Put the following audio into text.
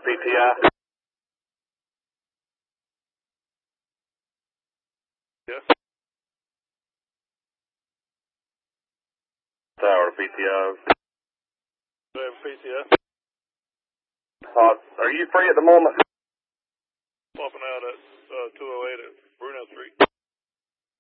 PTI. Yes. Tower PTI. PTI. Are you free at the moment? Popping out at 208 at